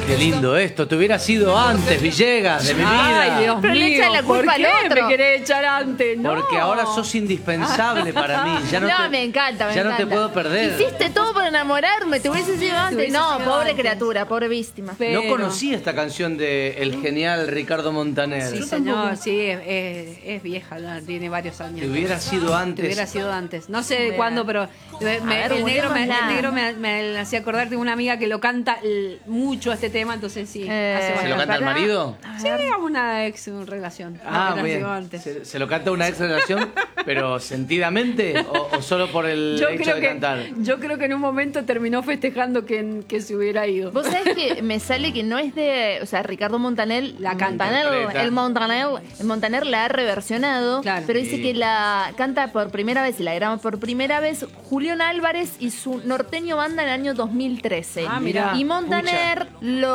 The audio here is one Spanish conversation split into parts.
Qué lindo esto. Te hubiera sido antes, Villegas, de mi vida. Ay, Dios Pero le mío, echan la culpa ¿por al qué otro? me querés echar antes? No. Porque ahora sos indispensable para mí. Ya no, Me encanta, me ya encanta. no te puedo perder. Hiciste todo por enamorarme, te hubiese sido antes. hubiese No, sido pobre antes. criatura, pobre víctima. Pero- No conocía esta canción del genial Ricardo Montaner. Sí, señor, sí, es vieja, ya tiene varios años. Te hubiera sido antes. Te hubiera sido antes. No sé de Mira. cuándo, pero ver, el negro busquémosla. me hacía acordar de una amiga que lo canta mucho este tema, entonces sí. hace ¿Se lo bastante. canta el marido? Sí, a una ex relación. Ah, Hubiera bien. sido antes. ¿Se lo canta una ex relación, pero sentidamente o solo por el hecho de cantar? Yo creo que en un momento terminó festejando que se hubiera ido. Vos sabés que me sale que no es de... O sea, Ricardo Montaner... La canta. El Montaner la ha reversionado, Claro. pero dice que la canta por primera vez y la graba por primera vez Julián Álvarez y su Norteño Banda en el año 2013. Ah, mirá. Y Montaner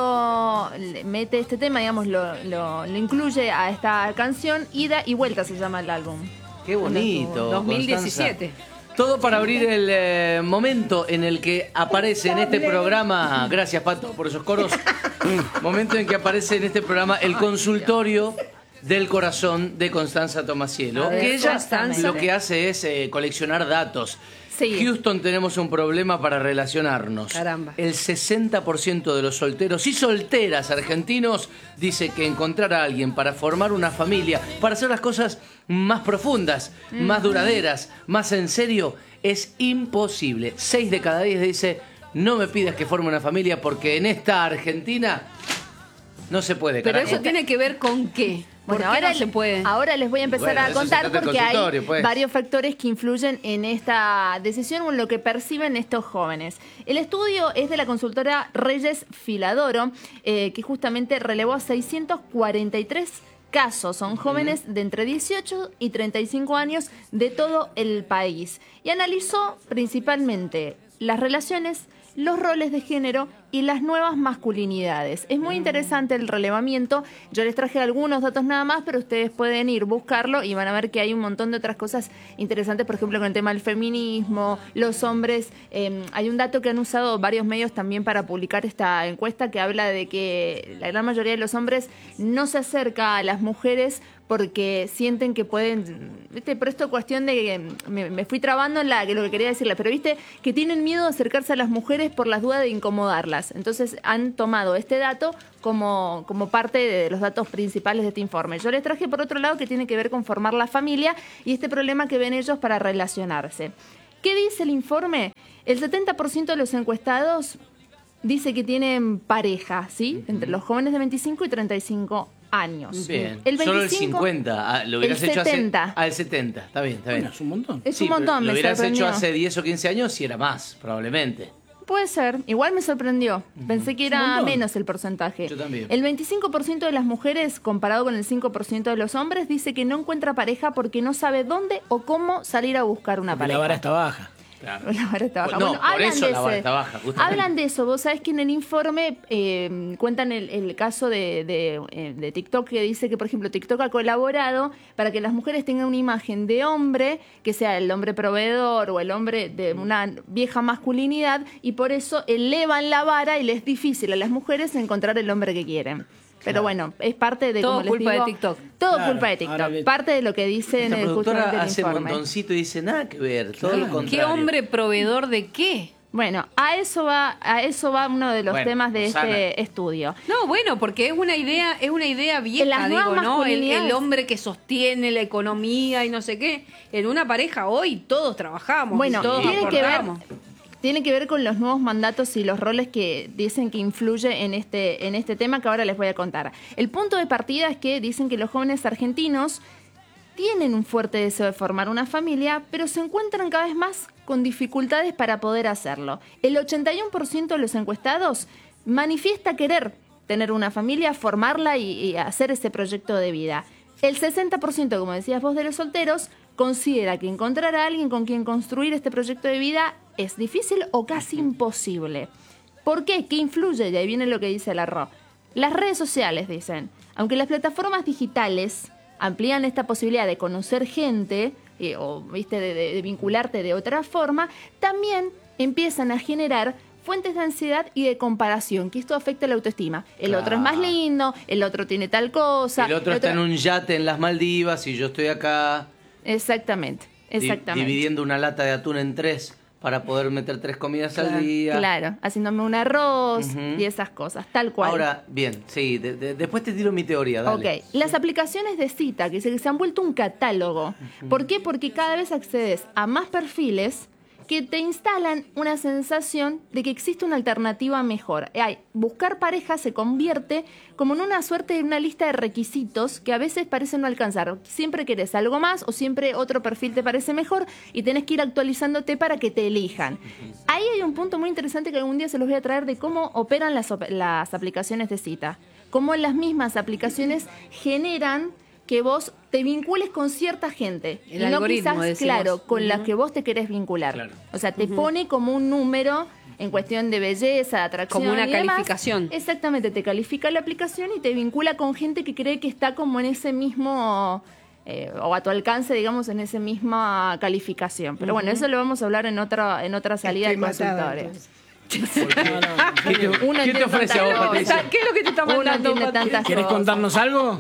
le mete este tema, digamos, lo incluye a esta canción. Ida y Vuelta se llama el álbum. Qué bonito. 2017. Constanza. Todo para abrir el momento en el que aparece en este programa, gracias Pato por esos coros, momento en que aparece en este programa el consultorio del corazón de Constanza Tomasiello, que ella lo que hace es coleccionar datos. Sí. Houston, tenemos un problema para relacionarnos. Caramba. El 60% de los solteros y solteras argentinos dice que encontrar a alguien para formar una familia, para hacer las cosas más profundas, más duraderas, más en serio, es imposible. 6 de cada 10 dice, no me pidas que forme una familia porque en esta Argentina no se puede, Pero carajo. eso tiene que ver con qué. ¿Por Bueno, qué no se puede? ahora les voy a empezar Bueno, a de eso se contar trata el porque hay consultorio, pues. varios factores que influyen en esta decisión o en lo que perciben estos jóvenes. El estudio es de la consultora Reyes Filadoro, que justamente relevó a 643 casos. Son jóvenes de entre 18 y 35 años de todo el país. Y analizó principalmente las relaciones, los roles de género y las nuevas masculinidades. Es muy interesante el relevamiento. Yo les traje algunos datos nada más, pero ustedes pueden ir, buscarlo y van a ver que hay un montón de otras cosas interesantes, por ejemplo, con el tema del feminismo, los hombres. Hay un dato que han usado varios medios también para publicar esta encuesta que habla de que la gran mayoría de los hombres no se acerca a las mujeres porque sienten que pueden, ¿viste? Pero esto es cuestión de, me fui trabando en lo que quería decirles, pero viste, que tienen miedo de acercarse a las mujeres por las dudas de incomodarlas. Entonces han tomado este dato como parte de los datos principales de este informe. Yo les traje por otro lado que tiene que ver con formar la familia y este problema que ven ellos para relacionarse. ¿Qué dice el informe? El 70% de los encuestados dice que tienen pareja, ¿sí? Entre los jóvenes de 25 y 35 años. Bien, El 25, solo el 50, lo hubieras el hecho 70. hace... el 70, está bien, está bien. Bueno, es un montón. Es Sí, un montón, pero me lo hubieras sorprendió. hecho hace 10 o 15 años y era más, probablemente. Puede ser, igual me sorprendió. Pensé que un era montón. menos el porcentaje. Yo también. El 25% de las mujeres, comparado con el 5% de los hombres, dice que no encuentra pareja porque no sabe dónde o cómo salir a buscar una Porque pareja. la vara está baja. Claro. La vara está baja. No, Bueno, por hablan eso de la vara ese- está baja, justamente. Hablan de eso. Vos sabés que en el informe cuentan el caso de TikTok, que dice que, por ejemplo, TikTok ha colaborado para que las mujeres tengan una imagen de hombre, que sea el hombre proveedor o el hombre de una vieja masculinidad, y por eso elevan la vara y les es difícil a las mujeres encontrar el hombre que quieren. Pero bueno, es parte de... Todo como les culpa de digo, TikTok. Todo Claro, culpa de ahora TikTok. Parte de lo que dice en Esta el productora justamente el hace informe. montoncito y dice nada que ver, todo lo Claro. contrario. ¿Qué hombre proveedor de qué? Bueno, a eso va uno de los Bueno, temas de Susana. este estudio. No, bueno, porque es una idea En vieja, las nuevas digo, ¿no? El masculinidades. hombre que sostiene la economía y no sé qué. En una pareja hoy todos trabajamos, Bueno, y todos aportamos. tiene que ver con los nuevos mandatos y los roles que dicen que influye en este tema que ahora les voy a contar. El punto de partida es que dicen que los jóvenes argentinos tienen un fuerte deseo de formar una familia, pero se encuentran cada vez más con dificultades para poder hacerlo. El 81% de los encuestados manifiesta querer tener una familia, formarla y hacer ese proyecto de vida. El 60%, como decías vos, de los solteros considera que encontrar a alguien con quien construir este proyecto de vida es difícil o casi imposible. ¿Por qué? ¿Qué influye? Y ahí viene lo que dice la RO. Las redes sociales, dicen. Aunque las plataformas digitales amplían esta posibilidad de conocer gente o ¿viste? De vincularte de otra forma, también empiezan a generar fuentes de ansiedad y de comparación, que esto afecta la autoestima. El otro es más lindo, el otro tiene tal cosa. El otro está en un yate en las Maldivas y yo estoy acá. Exactamente. Dividiendo una lata de atún en 3 para poder meter 3 comidas al día. Claro, haciéndome un arroz y esas cosas, tal cual. Ahora, bien, sí, después te tiro mi teoría, dale. Ok, las aplicaciones de cita, que se han vuelto un catálogo. ¿Por qué? Porque cada vez accedes a más perfiles que te instalan una sensación de que existe una alternativa mejor. Buscar pareja se convierte como en una suerte de una lista de requisitos que a veces parecen no alcanzar. Siempre querés algo más o siempre otro perfil te parece mejor y tenés que ir actualizándote para que te elijan. Ahí hay un punto muy interesante que algún día se los voy a traer de cómo operan las aplicaciones de cita. Cómo las mismas aplicaciones generan que vos te vincules con cierta gente. El y no algoritmo, quizás, decimos. claro, con la que vos te querés vincular. Claro. O sea, te pone como un número en cuestión de belleza, de atracción. Como una y demás. calificación. Exactamente, te califica la aplicación y te vincula con gente que cree que está como en ese mismo... o a tu alcance, digamos, en esa misma calificación. Pero bueno, eso lo vamos a hablar en otra salida del consultorio. ¿Qué te ofrece a vos, Patricia? ¿Qué es lo que te está Uno mandando, tiene Patricia? tantas ¿Querés cosas. contarnos algo?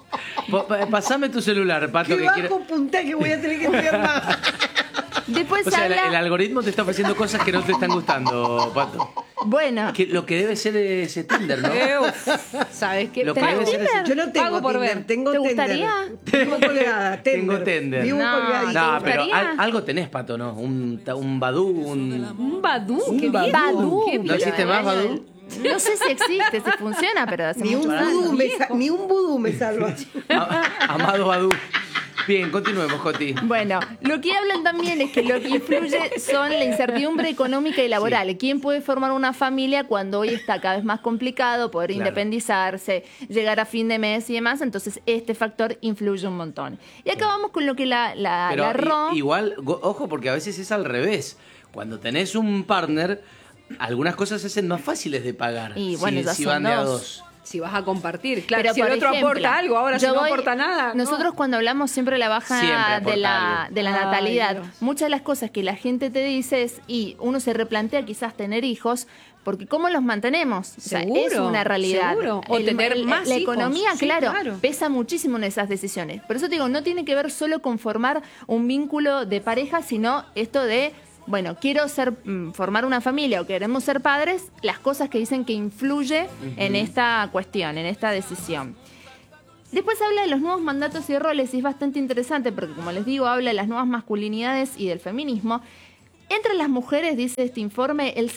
Pasame tu celular, Pato, Qué que bajo quiero... puntaje voy a tener que estudiar más. Después O sea, habla... el algoritmo te está ofreciendo cosas que no te están gustando, Pato. Bueno, Lo que debe ser ese Tinder, ¿no? ¿Sabes qué? Lo que ¿tenés debe ser Tinder? ese... Yo no tengo Pago por Tinder, ver. tengo ¿Te Tender. gustaría? Vivo colgada, Tengo Tender. Tender. Vivo No, colgadita. No, pero gustaría? algo tenés, Pato, ¿no? Un Badoo, Un Badoo. Qué Badoo. bien. Badoo. Qué ¿No bien. existe más Badoo? no sé si existe, si funciona, pero hace Ni un muchos años. vudú me salva. Amado Badoo. Bien, continuemos, Joti. Bueno, lo que hablan también es que lo que influye son la incertidumbre económica y laboral. ¿Quién puede formar una familia cuando hoy está cada vez más complicado poder Claro. independizarse, llegar a fin de mes y demás? Entonces, este factor influye un montón. Y acá vamos con lo que la Pero RO... igual, ojo, porque a veces es al revés. Cuando tenés un partner, algunas cosas se hacen más fáciles de pagar. Y bueno, ya si son van de a dos. dos. Si vas a compartir, claro. Pero, Si el por otro ejemplo, aporta algo, ahora si yo no voy- aporta nada. Nosotros cuando hablamos siempre de la baja Siempre aporta de la algo. natalidad, Dios. muchas de las cosas que la gente te dice es, y uno se replantea quizás tener hijos, porque ¿cómo los mantenemos? O sea, Seguro, es una realidad. seguro. O tener más la hijos. economía, Sí, claro, claro. pesa muchísimo en esas decisiones. Por eso te digo, no tiene que ver solo con formar un vínculo de pareja, sino esto de... Bueno, quiero formar una familia o queremos ser padres, las cosas que dicen que influye en esta cuestión, en esta decisión. Después habla de los nuevos mandatos y roles y es bastante interesante porque, como les digo, habla de las nuevas masculinidades y del feminismo. Entre las mujeres, dice este informe, el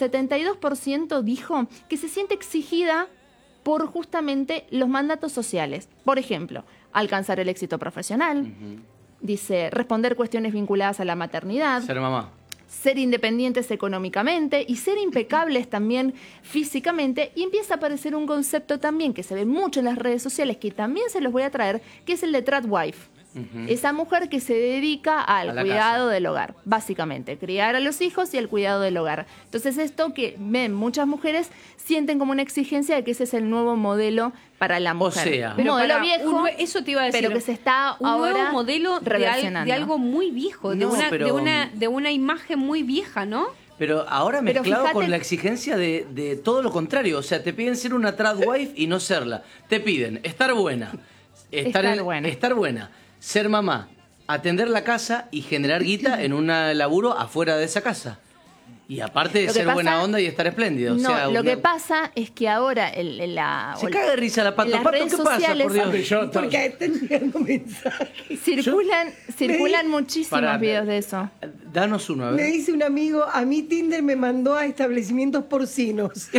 72% dijo que se siente exigida por justamente los mandatos sociales. Por ejemplo, alcanzar el éxito profesional, dice responder cuestiones vinculadas a la maternidad, Ser mamá. ser independientes económicamente y ser impecables también físicamente, y empieza a aparecer un concepto también que se ve mucho en las redes sociales, que también se los voy a traer, que es el de tradwife. Esa mujer que se dedica al A la cuidado casa. del hogar, básicamente, criar a los hijos y el cuidado del hogar. Entonces esto que ven muchas mujeres sienten como una exigencia de que ese es el nuevo modelo para la mujer. sea. un modelo para viejo, eso te iba a decir. pero que se está un ahora nuevo modelo reversionando. de algo muy viejo, No, pero- de una imagen muy vieja, ¿no? Pero ahora Pero mezclado fíjate- con la exigencia de todo lo contrario. O sea, te piden ser una tradwife y no serla. Te piden estar buena. Estar buena. Estar buena. Ser mamá. Atender la casa y generar guita en un laburo afuera de esa casa. Y aparte de Lo que ser pasa- buena onda y estar espléndido. No, o sea, lo que pasa es que ahora Se caga de risa la Pato. en las Pato, redes ¿qué pasa? sociales Por Dios. Porque están llegando mensajes. circulan muchísimos Pará, videos de eso. Danos uno, a Me ver. dice un amigo, a mí Tinder me mandó a establecimientos porcinos.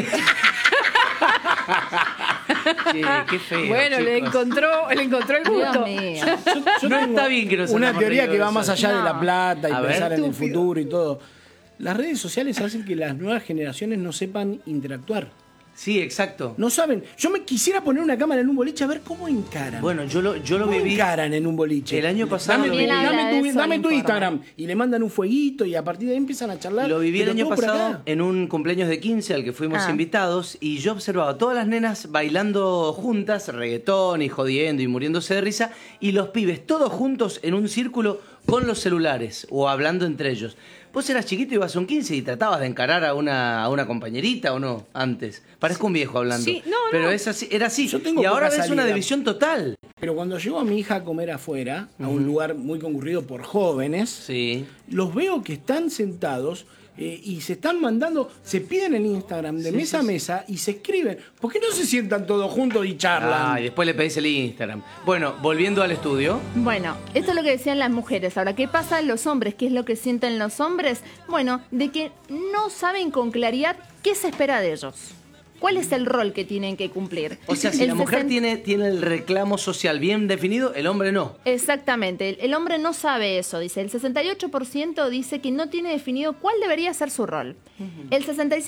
Che, qué feo. Bueno, le chicos. encontró el Dios gusto. mío. Yo No tengo está bien que nos una hayamos teoría reído que de va eso. más allá de No. la plata y A ver. pensar en el Estúpido. futuro y todo. Las redes sociales hacen que las nuevas generaciones no sepan interactuar. Sí, exacto. No saben. Yo me quisiera poner una cámara en un boliche a ver cómo encaran. Bueno, yo lo ¿Cómo viví. encaran en un boliche? El año pasado Dame, lo tu, viví. También habla de eso dame el tu informe. Instagram. Y le mandan un fueguito y a partir de ahí empiezan a charlar. Lo viví el Pero año todo por pasado acá. en un cumpleaños de 15 al que fuimos Ah. invitados y yo observaba a todas las nenas bailando juntas, reggaetón y jodiendo y muriéndose de risa, y los pibes todos juntos en un círculo con los celulares o hablando entre ellos. Vos eras chiquito y ibas a un 15 y tratabas de encarar a una compañerita o no, antes. Parezco un viejo hablando. Sí, no. Pero es así, era así. Yo tengo Y ahora poca ves una salida. división total. Pero cuando llevo a mi hija a comer afuera, a un lugar muy concurrido por jóvenes, Sí. los veo que están sentados y se están mandando, se piden en Instagram de mesa a mesa y se escriben. ¿Por qué no se sientan todos juntos y charlan? Ah, y después le pedís el Instagram. Bueno, volviendo al estudio. Bueno, esto es lo que decían las mujeres. Ahora, ¿qué pasa en los hombres? ¿Qué es lo que sienten los hombres? Bueno, de que no saben con claridad qué se espera de ellos. ¿Cuál es el rol que tienen que cumplir? O sea, si El la mujer 60 tiene el reclamo social bien definido, el hombre no. Exactamente, el hombre no sabe eso, dice. El 68% dice que no tiene definido cuál debería ser su rol. El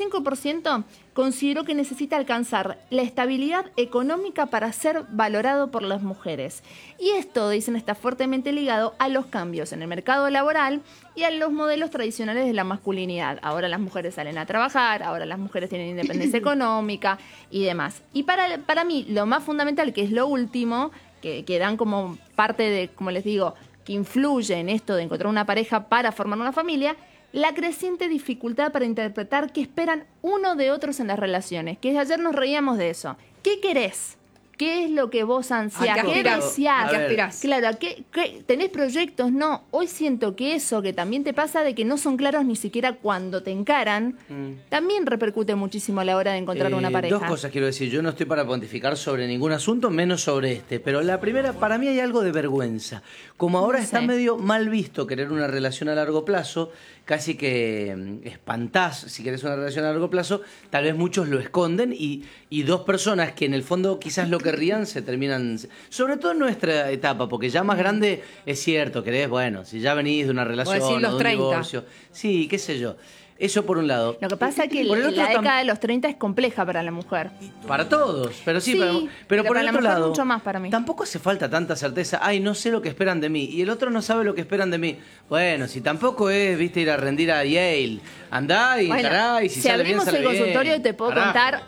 65% consideró que necesita alcanzar la estabilidad económica para ser valorado por las mujeres. Y esto, dicen, está fuertemente ligado a los cambios en el mercado laboral y a los modelos tradicionales de la masculinidad. Ahora las mujeres salen a trabajar, ahora las mujeres tienen independencia económica y demás. Y para mí, lo más fundamental, que es lo último, que dan como parte de, como les digo, que influye en esto de encontrar una pareja para formar una familia, la creciente dificultad para interpretar qué esperan uno de otros en las relaciones. Que ayer nos reíamos de eso. ¿Qué querés? ¿Qué es lo que vos ansiás? ¿A qué ¿Qué aspirás? deseás? ¿A qué aspirás? Claro, ¿tenés proyectos? No. Hoy siento que eso que también te pasa de que no son claros ni siquiera cuando te encaran, también repercute muchísimo a la hora de encontrar una pareja. Dos cosas quiero decir. Yo no estoy para pontificar sobre ningún asunto, menos sobre este. Pero la primera, para mí hay algo de vergüenza. Como ahora No está sé. medio mal visto querer una relación a largo plazo, casi que espantás si querés una relación a largo plazo, tal vez muchos lo esconden y dos personas que en el fondo quizás lo querrían se terminan, sobre todo en nuestra etapa, porque ya más grande es cierto, querés, bueno, si ya venís de una relación decís o los de un 30. divorcio, sí, qué sé yo. Eso por un lado. Lo que pasa es que Por el otro la tam- década de los 30 es compleja para la mujer. Para todos, pero sí, Sí, pero pero por para el la otro mujer lado, mucho más para mí. tampoco hace falta tanta certeza. Ay, no sé lo que esperan de mí. Y el otro no sabe lo que esperan de mí. Bueno, si tampoco es, viste, ir a rendir a Yale. Andá y Bueno, encará y si si sale bien, abrimos sale el bien. consultorio te puedo Carajo. contar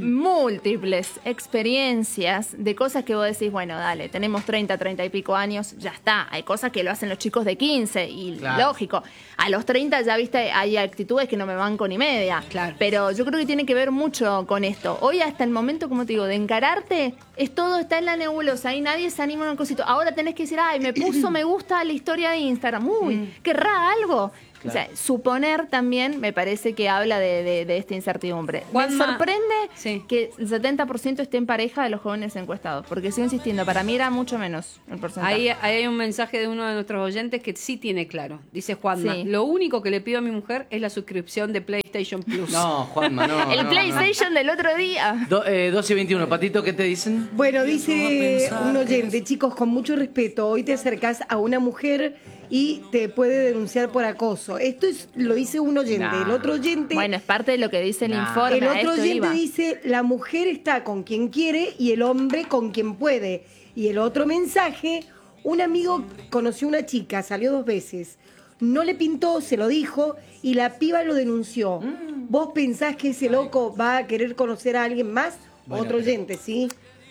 múltiples experiencias de cosas que vos decís, bueno, dale, tenemos 30, 30 y pico años, ya está. Hay cosas que lo hacen los chicos de 15 y Claro. lógico. A los 30 ya, viste, hay actitudes que no me banco ni media. Claro. Pero yo creo que tiene que ver mucho con esto. Hoy hasta el momento, como te digo, de encararte, es todo está en la nebulosa. Ahí nadie se anima a un cosito. Ahora tenés que decir, ay, me puso me gusta la historia de Instagram. Uy, querrá algo. O sea, suponer también me parece que habla de esta incertidumbre. Me Juanma, sorprende sí. que el 70% esté en pareja de los jóvenes encuestados, porque sigo insistiendo, para mí era mucho menos el porcentaje. Ahí hay un mensaje de uno de nuestros oyentes que sí tiene claro. Dice Juanma, Sí. lo único que le pido a mi mujer es la suscripción de PlayStation Plus. No, Juanma, no. el no, PlayStation del otro día. no. 12 y 21. Patito, ¿qué te dicen? Bueno, dice un oyente, chicos, con mucho respeto, hoy te acercás a una mujer y te puede denunciar por acoso. Esto lo dice un oyente. Nah. El otro oyente, Bueno, es parte de lo que dice el Nah. informe. el a otro esto oyente iba. dice, la mujer está con quien quiere y el hombre con quien puede. Y el otro mensaje, un amigo conoció una chica, salió 2 veces. No le pintó, se lo dijo y la piba lo denunció. ¿Vos pensás que ese loco va a querer conocer a alguien más? Bueno, Otro pero- oyente, ¿sí?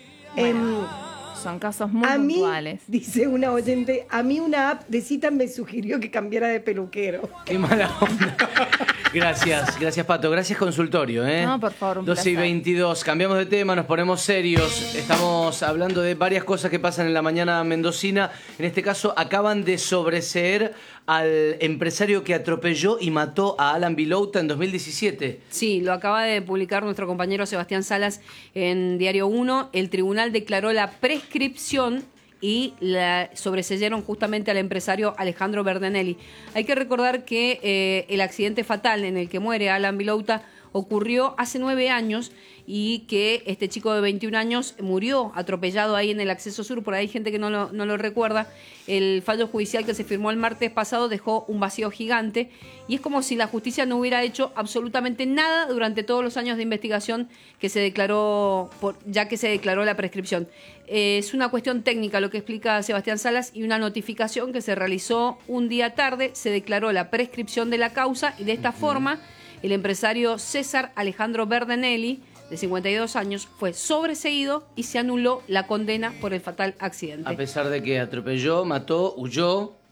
Son casos muy A mí, puntuales. dice una oyente, a mí una app de citas me sugirió que cambiara de peluquero. Qué mala onda. Gracias Pato, gracias consultorio, ¿eh? No, por favor, un 12 y placer. 22, cambiamos de tema, nos ponemos serios. Estamos hablando de varias cosas que pasan en la mañana mendocina. En este caso, acaban de sobreseer al empresario que atropelló y mató a Alan Vilouta en 2017. Sí, lo acaba de publicar nuestro compañero Sebastián Salas en Diario 1. El tribunal declaró la prescripción y la sobreseyeron justamente al empresario Alejandro Berdenelli. Hay que recordar que el accidente fatal en el que muere Alan Vilouta ocurrió hace 9 años y que este chico de 21 años murió atropellado ahí en el acceso sur. Por ahí hay gente que no lo recuerda. El fallo judicial que se firmó el martes pasado dejó un vacío gigante y es como si la justicia no hubiera hecho absolutamente nada durante todos los años de investigación que se declaró, ya que se declaró la prescripción. Es una cuestión técnica lo que explica Sebastián Salas y una notificación que se realizó un día tarde, se declaró la prescripción de la causa y de esta forma el empresario César Alejandro Berdenelli, de 52 años, fue sobreseído y se anuló la condena por el fatal accidente. A pesar de que atropelló, mató, huyó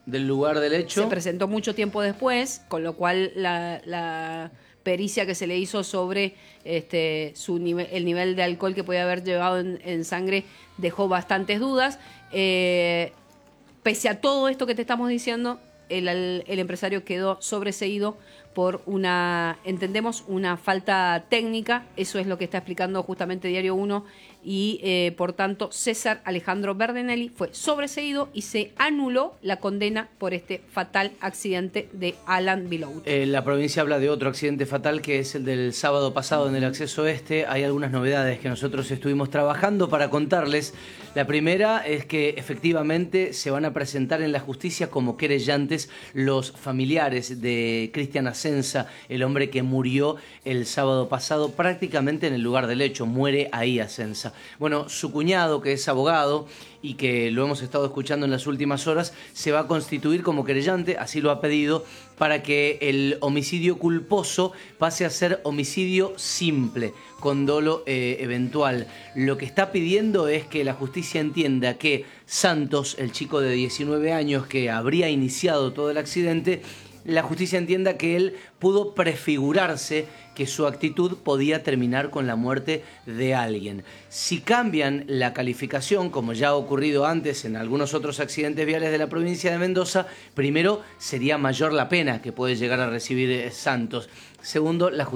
del lugar del hecho. Se presentó mucho tiempo después, con lo cual la pericia que se le hizo sobre el nivel de alcohol que podía haber llevado en sangre dejó bastantes dudas. Pese a todo esto que te estamos diciendo, el empresario quedó sobreseído por entendemos, una falta técnica. Eso es lo que está explicando justamente Diario 1 y por tanto César Alejandro Berdenelli fue sobreseído y se anuló la condena por este fatal accidente de Alan Below. La provincia habla de otro accidente fatal que es el del sábado pasado en el acceso este. Hay algunas novedades que nosotros estuvimos trabajando para contarles. La primera es que efectivamente se van a presentar en la justicia como querellantes los familiares de Cristian Asenza, el hombre que murió el sábado pasado prácticamente en el lugar del hecho. Muere ahí Asenza. Bueno, su cuñado, que es abogado y que lo hemos estado escuchando en las últimas horas, se va a constituir como querellante, así lo ha pedido, para que el homicidio culposo pase a ser homicidio simple, con dolo eventual. Lo que está pidiendo es que la justicia entienda que Santos, el chico de 19 años que habría iniciado todo el accidente, la justicia entienda que él pudo prefigurarse que su actitud podía terminar con la muerte de alguien. Si cambian la calificación, como ya ha ocurrido antes en algunos otros accidentes viales de la provincia de Mendoza, primero sería mayor la pena que puede llegar a recibir Santos. Segundo, la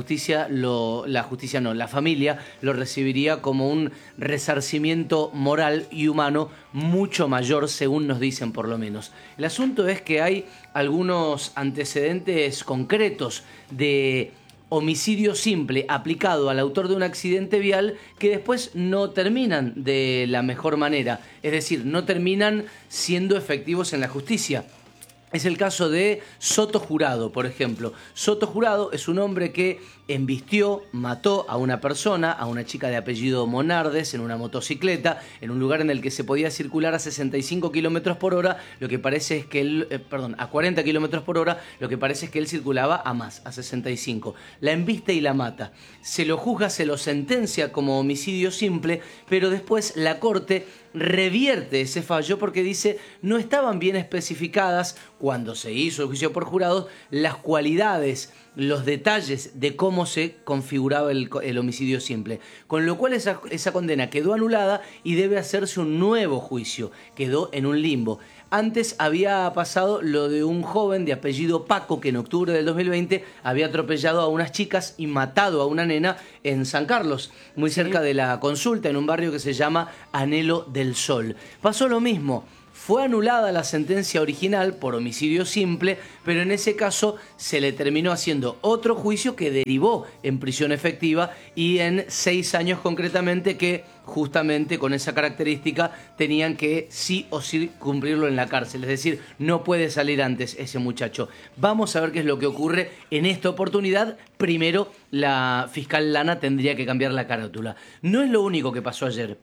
familia lo recibiría como un resarcimiento moral y humano mucho mayor, según nos dicen por lo menos. El asunto es que hay algunos antecedentes concretos de homicidio simple aplicado al autor de un accidente vial que después no terminan de la mejor manera, es decir, no terminan siendo efectivos en la justicia. Es el caso de Soto Jurado, por ejemplo. Soto Jurado es un hombre que embistió, mató a una persona, a una chica de apellido Monardes, en una motocicleta, en un lugar en el que se podía circular a 65 kilómetros por hora, lo que parece es que él, a 40 kilómetros por hora, lo que parece es que él circulaba a más, a 65. La embiste y la mata. Se lo juzga, se lo sentencia como homicidio simple, pero después la Corte revierte ese fallo porque dice no estaban bien especificadas cuando se hizo el juicio por jurados las cualidades, los detalles de cómo se configuraba el homicidio simple. Con lo cual esa condena quedó anulada y debe hacerse un nuevo juicio. Quedó en un limbo. Antes había pasado lo de un joven de apellido Paco que en octubre del 2020 había atropellado a unas chicas y matado a una nena en San Carlos, muy cerca de la Consulta, en un barrio que se llama Anhelo del Sol. Pasó lo mismo. Fue anulada la sentencia original por homicidio simple, pero en ese caso se le terminó haciendo otro juicio que derivó en prisión efectiva y en 6 años concretamente que justamente con esa característica tenían que sí o sí cumplirlo en la cárcel. Es decir, no puede salir antes ese muchacho. Vamos a ver qué es lo que ocurre en esta oportunidad. Primero, la fiscal Lana tendría que cambiar la carátula. No es lo único que pasó ayer.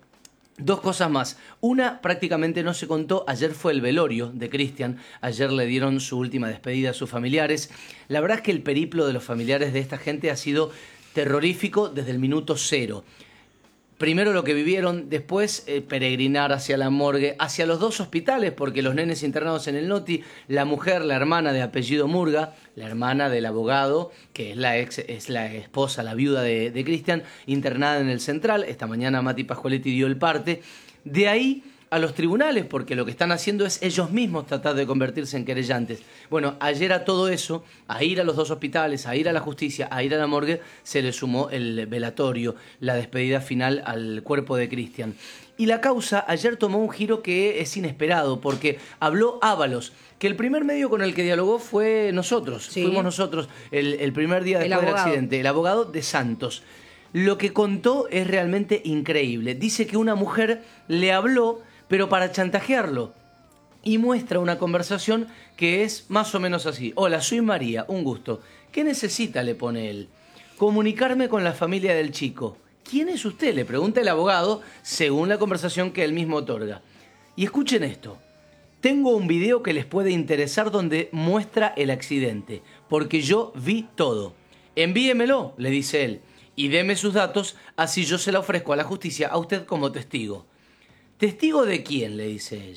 2 cosas más. Una prácticamente no se contó. Ayer fue el velorio de Cristian. Ayer le dieron su última despedida a sus familiares. La verdad es que el periplo de los familiares de esta gente ha sido terrorífico desde el minuto 0. Primero lo que vivieron, después peregrinar hacia la morgue, hacia los 2 hospitales, porque los nenes internados en el Noti, la mujer, la hermana de apellido Murga, la hermana del abogado, que es la esposa, la viuda de Cristian, internada en el Central. Esta mañana Mati Pascualetti dio el parte. De ahí a los tribunales, porque lo que están haciendo es ellos mismos tratar de convertirse en querellantes. Bueno, ayer a todo eso, a ir a los 2 hospitales, a ir a la justicia, a ir a la morgue, se le sumó el velatorio, la despedida final al cuerpo de Cristian. Y la causa ayer tomó un giro que es inesperado, porque habló Ábalos, que el primer medio con el que dialogó fue nosotros, sí. Fuimos nosotros el primer día después del accidente, el abogado de Santos. Lo que contó es realmente increíble. Dice que una mujer le habló, pero para chantajearlo. Y muestra una conversación que es más o menos así. Hola, soy María, un gusto. ¿Qué necesita?, le pone él. Comunicarme con la familia del chico. ¿Quién es usted?, le pregunta el abogado, según la conversación que él mismo otorga. Y escuchen esto. Tengo un video que les puede interesar donde muestra el accidente, porque yo vi todo. Envíemelo, le dice él, y deme sus datos, así yo se la ofrezco a la justicia a usted como testigo. ¿Testigo de quién?, le dice ella.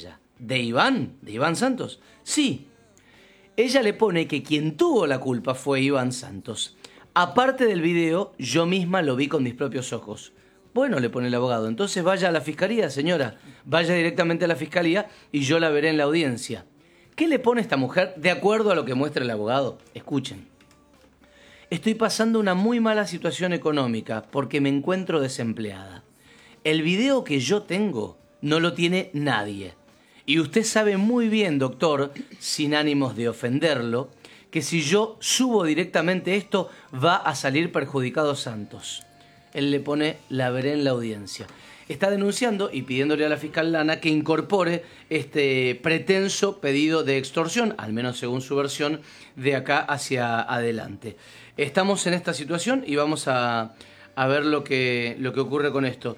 ¿De Iván? ¿De Iván Santos? Sí. Ella le pone que quien tuvo la culpa fue Iván Santos. Aparte del video, yo misma lo vi con mis propios ojos. Bueno, le pone el abogado, entonces vaya a la fiscalía, señora. Vaya directamente a la fiscalía y yo la veré en la audiencia. ¿Qué le pone esta mujer de acuerdo a lo que muestra el abogado? Escuchen. Estoy pasando una muy mala situación económica porque me encuentro desempleada. El video que yo tengo no lo tiene nadie. Y usted sabe muy bien, doctor, sin ánimos de ofenderlo, que si yo subo directamente esto, va a salir perjudicado Santos. Él le pone, la veré en la audiencia. Está denunciando y pidiéndole a la fiscal Lana que incorpore este pretenso pedido de extorsión, al menos según su versión, de acá hacia adelante. Estamos en esta situación y vamos a ver lo que ocurre con esto.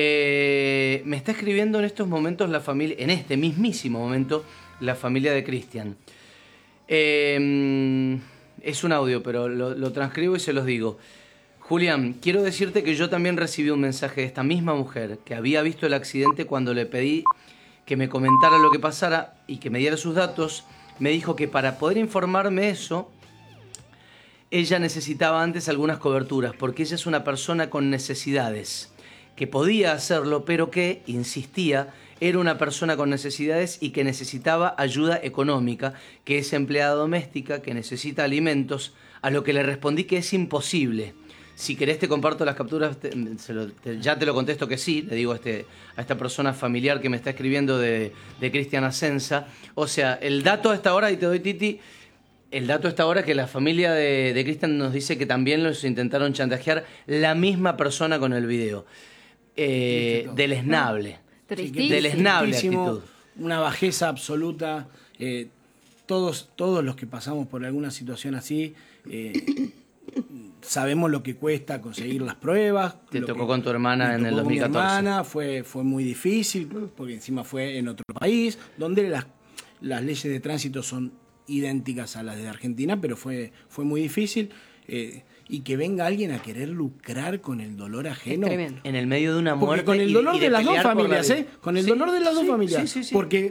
Me está escribiendo en estos momentos la familia, en este mismísimo momento, la familia de Cristian. Es un audio, pero lo transcribo y se los digo. Julián, quiero decirte que yo también recibí un mensaje de esta misma mujer que había visto el accidente cuando le pedí que me comentara lo que pasara y que me diera sus datos. Me dijo que para poder informarme eso, ella necesitaba antes algunas coberturas, porque ella es una persona con necesidades, que podía hacerlo, pero que, insistía, era una persona con necesidades y que necesitaba ayuda económica, que es empleada doméstica, que necesita alimentos, a lo que le respondí que es imposible. Si querés te comparto las capturas, ya te lo contesto que sí, le digo a esta persona familiar que me está escribiendo de Cristian Ascensa. O sea, el dato a esta hora, y te doy Titi, el dato a esta hora que la familia de Cristian nos dice que también los intentaron chantajear la misma persona con el video. Deleznable. Deleznable actitud. Una bajeza absoluta. Todos los que pasamos por alguna situación así... sabemos lo que cuesta conseguir las pruebas. Te tocó con tu hermana en el 2014. Mi hermana fue muy difícil, porque encima fue en otro país, donde las leyes de tránsito son idénticas a las de Argentina, pero fue muy difícil. Y que venga alguien a querer lucrar con el dolor ajeno. En el medio de una muerte. Porque con el dolor de las dos familias, con el dolor de las dos familias. Sí. Porque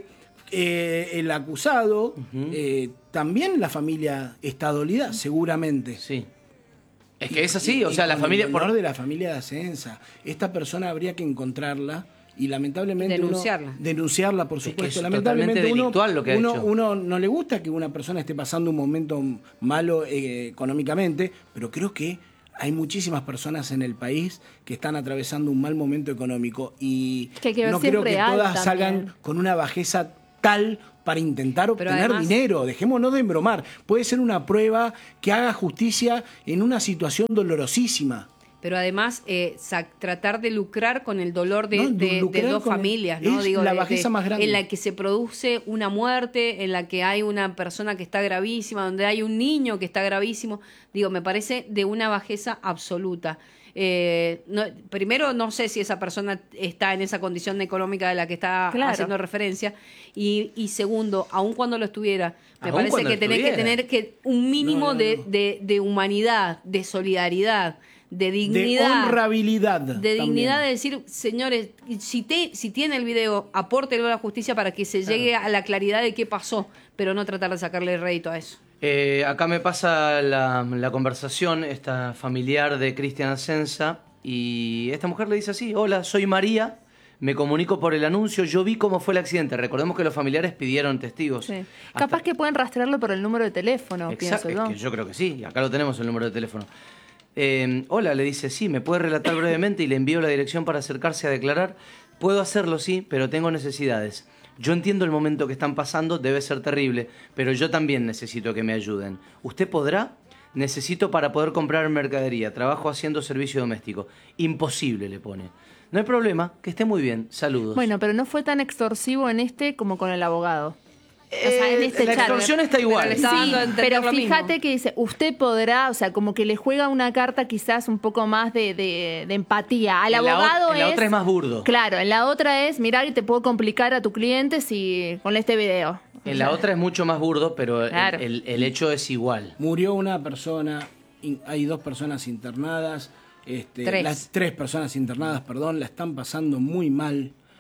el acusado, también la familia está dolida, seguramente. Sí. Es que es así, o sea, la familia... El dolor de la familia de Ascensa. Esta persona habría que encontrarla y lamentablemente denunciarla, por supuesto. Es que es lamentablemente totalmente delictual lo que ha hecho. Uno no le gusta que una persona esté pasando un momento malo económicamente, pero creo que hay muchísimas personas en el país que están atravesando un mal momento económico y no creo que todas salgan con una bajeza tal para intentar obtener dinero. Dejémonos de embromar. Puede ser una prueba que haga justicia en una situación dolorosísima. Pero además, tratar de lucrar con el dolor de dos familias, ¿no? Es la bajeza más grande. En la que se produce una muerte, en la que hay una persona que está gravísima, donde hay un niño que está gravísimo. Me parece de una bajeza absoluta. Primero, no sé si esa persona está en esa condición económica de la que está haciendo referencia. Y segundo, aun cuando lo estuviera, me parece que tenés que tener un mínimo de humanidad, de solidaridad, de dignidad, de honrabilidad, de dignidad, de decir, señores, si tiene el video, apórtelo a la justicia para que se llegue a la claridad de qué pasó, pero no tratar de sacarle rédito a eso. Acá me pasa la conversación, esta familiar de Cristian Ascensa, y esta mujer le dice así: hola, soy María, me comunico por el anuncio, yo vi cómo fue el accidente. Recordemos que los familiares pidieron testigos. Sí. Capaz que pueden rastrearlo por el número de teléfono, pienso yo. Es que yo creo que sí, acá lo tenemos el número de teléfono. Hola, le dice, sí, ¿me puede relatar brevemente? Y le envío la dirección para acercarse a declarar. Puedo hacerlo, sí, pero tengo necesidades. Yo entiendo el momento que están pasando, debe ser terrible, pero yo también necesito que me ayuden. ¿Usted podrá? Necesito para poder comprar mercadería, trabajo haciendo servicio doméstico. Imposible, le pone. No hay problema, que esté muy bien, saludos. Bueno, pero no fue tan extorsivo en como con el abogado. O sea, en la extorsión está igual. Pero fíjate que dice, usted podrá, o sea, como que le juega una carta quizás un poco más de empatía. Al abogado en la otra es más burdo. Claro, en la otra es, mirá, que te puedo complicar a tu cliente con este video. En la otra es mucho más burdo, pero claro, el hecho es igual. Murió una persona, hay 2 personas internadas, las 3 personas internadas, la están pasando muy mal.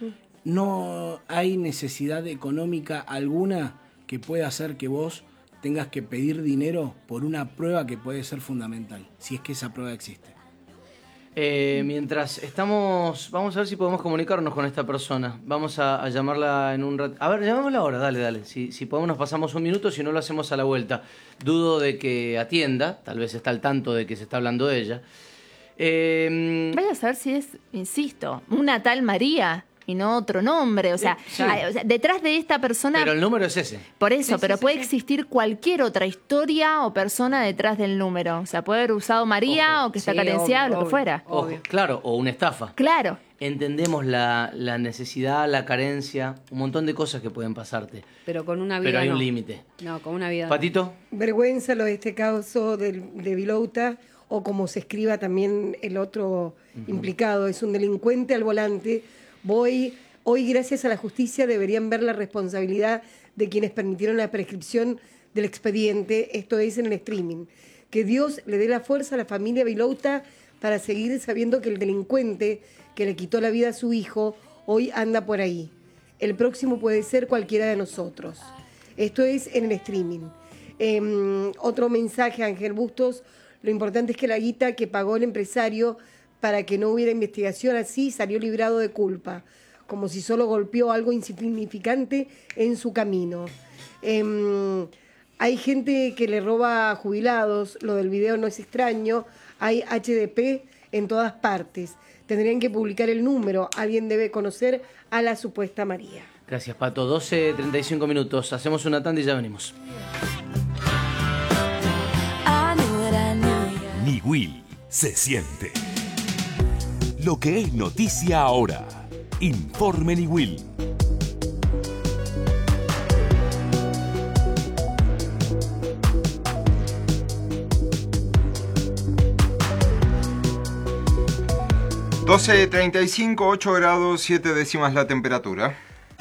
no hay necesidad económica alguna que pueda hacer que vos tengas que pedir dinero por una prueba que puede ser fundamental, si es que esa prueba existe. Mientras estamos, vamos a ver si podemos comunicarnos con esta persona. Vamos a llamarla en un rato. A ver, llamémosla ahora, dale. Si podemos nos pasamos un minuto, si no lo hacemos a la vuelta. Dudo de que atienda, tal vez está al tanto de que se está hablando de ella. Vaya a saber si es, insisto, una tal María y no otro nombre. O sea, sí. Detrás de esta persona... Pero el número es ese. Por eso, pero puede existir cualquier otra historia o persona detrás del número. O sea, puede haber usado María o que está carenciada, lo que fuera. Ojo, claro, o una estafa. Claro. Entendemos la necesidad, la carencia, un montón de cosas que pueden pasarte. Pero con una vida Pero hay no. un límite. No, con una vida ¿Patito? Vergüenza lo de este caso de Vilouta, o como se escriba también el otro implicado, es un delincuente al volante. Hoy, gracias a la justicia, deberían ver la responsabilidad de quienes permitieron la prescripción del expediente, esto es en el streaming. Que Dios le dé la fuerza a la familia Vilouta para seguir sabiendo que el delincuente que le quitó la vida a su hijo hoy anda por ahí. El próximo puede ser cualquiera de nosotros. Esto es en el streaming. Otro mensaje, Ángel Bustos: lo importante es que la guita que pagó el empresario para que no hubiera investigación así salió librado de culpa, como si solo golpeó algo insignificante en su camino. Hay gente que le roba a jubilados, lo del video no es extraño, hay HDP en todas partes. Tendrían que publicar el número, alguien debe conocer a la supuesta María. Gracias, Pato. 12:35 minutos. Hacemos una tanda y ya venimos. Niwil se siente. Lo que es noticia ahora. Informe Niwil. (12:35), 8 grados 7 décimas la temperatura.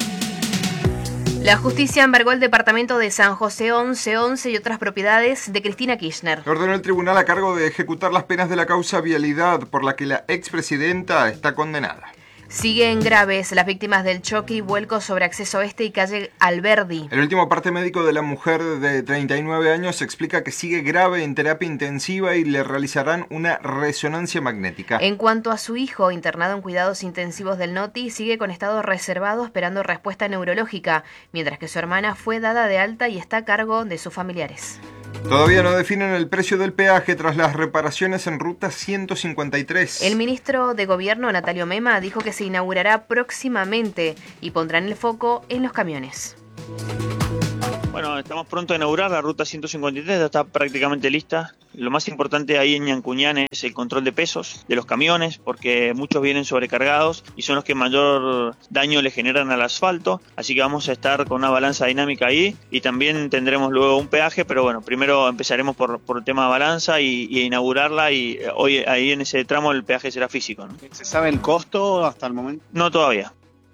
La justicia embargó el departamento de San José 11 y otras propiedades de Cristina Kirchner. Ordenó el tribunal a cargo de ejecutar las penas de la causa Vialidad, por la que la expresidenta está condenada. Siguen graves las víctimas del choque y vuelco sobre Acceso Este y calle Alberdi. El último parte médico de la mujer de 39 años explica que sigue grave en terapia intensiva y le realizarán una resonancia magnética. En cuanto a su hijo, internado en cuidados intensivos del Noti, sigue con estado reservado esperando respuesta neurológica, mientras que su hermana fue dada de alta y está a cargo de sus familiares. Todavía no definen el precio del peaje tras las reparaciones en ruta 153. El ministro de Gobierno, Natalio Mema, dijo que se inaugurará próximamente y pondrán el foco en los camiones. Bueno, estamos pronto a inaugurar la ruta 153, ya está prácticamente lista. Lo más importante ahí en Ñancuñán es el control de pesos de los camiones, porque muchos vienen sobrecargados y son los que mayor daño le generan al asfalto. Así que vamos a estar con una balanza dinámica ahí y también tendremos luego un peaje, pero bueno, primero empezaremos por el tema de balanza y inaugurarla, y hoy ahí en ese tramo el peaje será físico, ¿no? ¿Se sabe el costo hasta el momento? No todavía.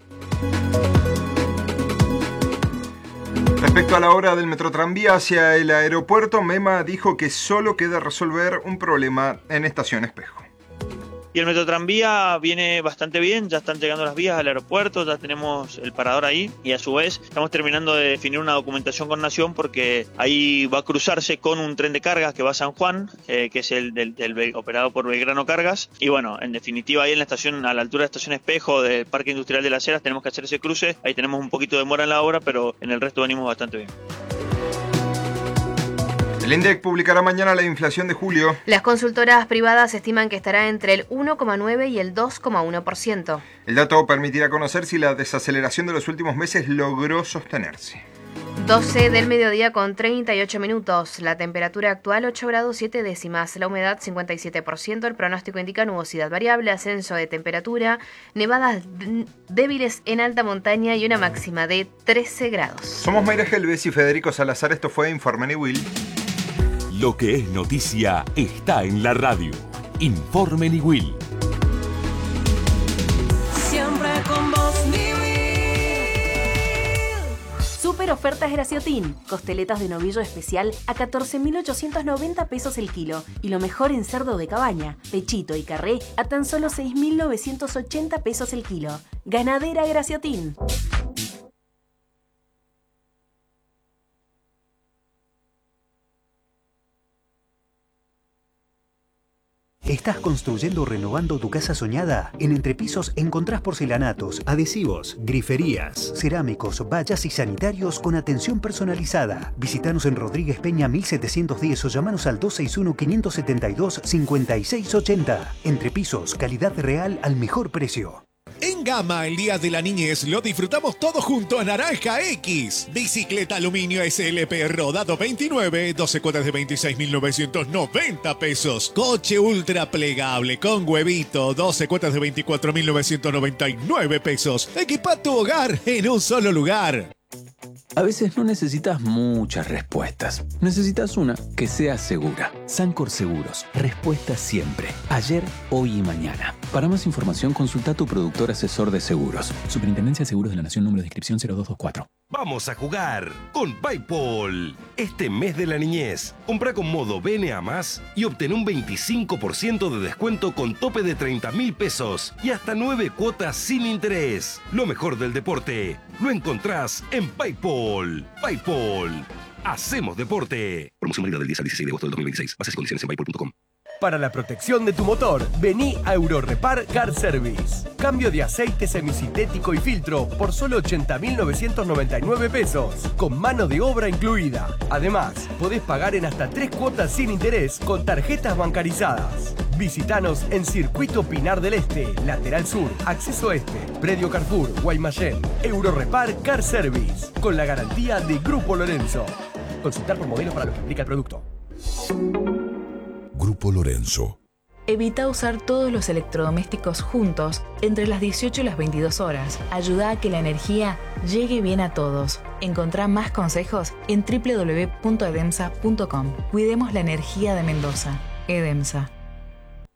Respecto a la obra del Metrotranvía hacia el aeropuerto, Mema dijo que solo queda resolver un problema en Estación Espejo. Y el Metrotranvía viene bastante bien, ya están llegando las vías al aeropuerto, ya tenemos el parador ahí, y a su vez estamos terminando de definir una documentación con Nación, porque ahí va a cruzarse con un tren de cargas que va a San Juan, que es el operado por Belgrano Cargas. Y bueno, en definitiva ahí en la estación, a la altura de la Estación Espejo del Parque Industrial de las Heras, tenemos que hacer ese cruce. Ahí tenemos un poquito de demora en la obra, pero en el resto venimos bastante bien. El INDEC publicará mañana la inflación de julio. Las consultoras privadas estiman que estará entre el 1,9 y el 2,1%. El dato permitirá conocer si la desaceleración de los últimos meses logró sostenerse. 12 del mediodía con 38 minutos. La temperatura actual 8 grados 7 décimas. La humedad 57%. El pronóstico indica nubosidad variable, ascenso de temperatura, nevadas débiles en alta montaña y una máxima de 13 grados. Somos Mayra Gelbes y Federico Salazar. Esto fue Informe Niwil. Lo que es noticia está en la radio. Informe Niwil. Siempre con vos, Niwil. Super ofertas Graciotin. Costeletas de novillo especial a 14.890 pesos el kilo. Y lo mejor en cerdo de cabaña, pechito y carré a tan solo 6.980 pesos el kilo. Ganadera Graciotin. ¿Estás construyendo o renovando tu casa soñada? En Entrepisos encontrás porcelanatos, adhesivos, griferías, cerámicos, vallas y sanitarios con atención personalizada. Visítanos en Rodríguez Peña 1710 o llamanos al 261-572-5680. Entrepisos, calidad real al mejor precio. En Gama, el Día de la Niñez lo disfrutamos todos junto a Naranja X. Bicicleta aluminio SLP rodado 29, 12 cuotas de 26.990 pesos. Coche ultra plegable con huevito, 12 cuotas de 24.999 pesos. Equipa tu hogar en un solo lugar. A veces no necesitas muchas respuestas. Necesitas una que sea segura. Sancor Seguros. Respuesta siempre. Ayer, hoy y mañana. Para más información, consulta a tu productor asesor de seguros. Superintendencia de Seguros de la Nación, número de inscripción 0224. Vamos a jugar con PayPal. Este mes de la niñez, compra con modo BNA+ y obtén un 25% de descuento con tope de 30.000 pesos y hasta 9 cuotas sin interés. Lo mejor del deporte lo encontrás en PayPal. PayPal. Hacemos deporte. Promoción válida del 10 al 16 de agosto del 2026. Bases y condiciones en paypal.com. Para la protección de tu motor, vení a Eurorepar Car Service. Cambio de aceite semisintético y filtro por solo 80.999 pesos, con mano de obra incluida. Además, podés pagar en hasta 3 cuotas sin interés con tarjetas bancarizadas. Visítanos en Circuito Pinar del Este, Lateral Sur, Acceso Este, Predio Carrefour, Guaymallén. Eurorepar Car Service, con la garantía de Grupo Lorenzo. Consultar por modelo para lo que implica el producto. Grupo Lorenzo. Evita usar todos los electrodomésticos juntos entre las 18 y las 22 horas. Ayuda a que la energía llegue bien a todos. Encontrá más consejos en www.edemsa.com. Cuidemos la energía de Mendoza. Edemsa.